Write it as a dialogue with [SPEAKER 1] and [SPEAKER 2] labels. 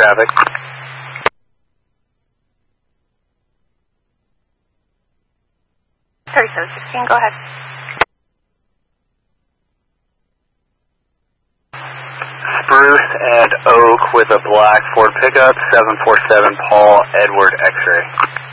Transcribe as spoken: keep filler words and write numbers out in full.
[SPEAKER 1] traffic.
[SPEAKER 2] thirty-seven sixteen, go ahead.
[SPEAKER 1] Spruce and Oak with a black Ford pickup, seven four seven Paul Edward X-ray.